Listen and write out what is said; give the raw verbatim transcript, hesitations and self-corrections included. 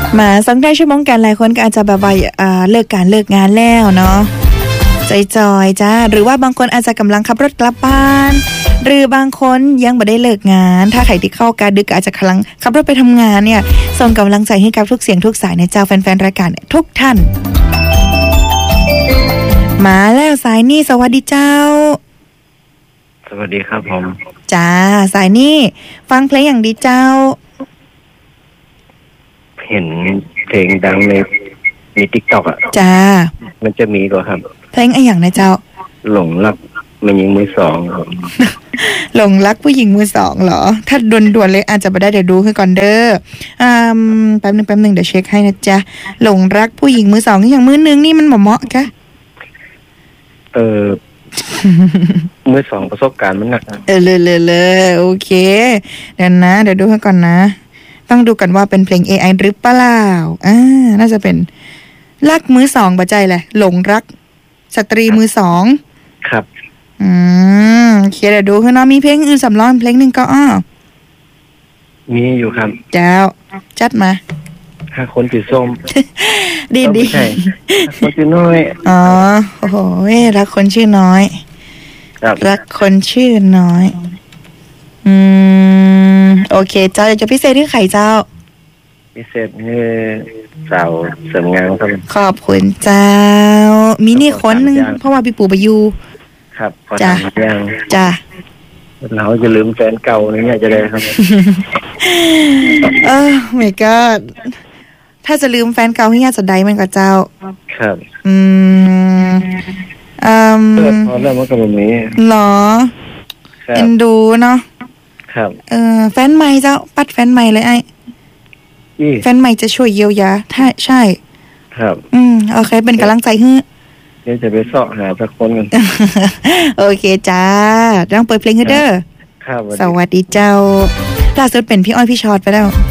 มาสองได้ชั่วโมงกันหลายคนก็อาจจะแบบว่าอ่าเลิกการเลิกงานแล้วเนาะจอยๆจ้าหรือว่าบางคนอาจจะกำลังขับรถกลับบ้านหรือบางคนยังไม่ได้เลิกงานถ้าใครที่เข้าการดึกอาจจะกำลังขับรถไปทำงานเนี่ยส่งกำลังใจให้กับทุกเสียงทุกสายในเจ้าแฟนๆรายการทุกท่านมาแล้วสายนี่สวัสดีเจ้าสวัสดีครับผมจ้าสายนี่ฟังเพลงอย่างดีเจ้าเห็นเพลงดังในใน TikTok อ่ะจ้ามันจะมีก็ครับเพลงอะไรอย่างนะเจ้าหลงรักมันยิงมือสองหลงรักผู้หญิงมือสองเหรอถ้าด่วนๆเลยอาจจะไม่ได้เดี๋ยวดูให้ก่อนเด้ออ่าแป๊บนึงแป๊บนึงเดี๋ยวเช็คให้นะจ๊ะหลงรักผู้หญิงมือสองอย่างมือนึงนี่มันเหมาะๆกะเออ มือสองประสบการณ์มันหนักเออเลยๆๆโอเคเดี๋ยวนะเดี๋ยวดูให้ก่อนนะต้องดูกันว่าเป็นเพลง เอ ไอ หรือเปล่าอ่าน่าจะเป็นรักมือสองบ่ใจแหละหลงรักสตรีมือสองครับอืมโอเคเดี๋ยวดูให้น้องมีเพลงอื่นสำรองเพลงนึงก็อ้อมีอยู่ครับเจ้าจัดมาห้าคนสีส้มดีดีใช่คนชื่อน้อยอ๋อโอ้โหรักคนชื่อน้อยรักคนชื่อน้อยอืมโอเคเจ้าจะพิเศษที่ไข่เจ้าพิเศษคือสาวเสริมงานครับขอบคุณเจ้ามีนี่คนนึงเพราะว่าพี่ปู่ไปอยู่ครับจ้าจ้าเราจะลืมแฟนเก่าอะไรเงี้ยจะได้ครับเออไม่ก็ถ้าจะลืมแฟนเก่าที่ยากจะได้มันก็เจ้าครับอืมอืมพอแล้วมันก็แบบนี้หรอเอ็นดูเนาะครับเออแฟนใหม่เจ้าปัดแฟนใหม่เลยไอ้แฟนใหม่จะช่วยเยียวยาถ้าใช่ครับอืมโอเคเป็นกำลังใจให้เดี๋ยวจะไปเสาะหาสักคนกันโอเคจ้าต้องเปิดเพลงให้เด้อครับสวัสดีเจ้าล่าสุดเป็นพี่อ้อยพี่ชอตไปแล้ว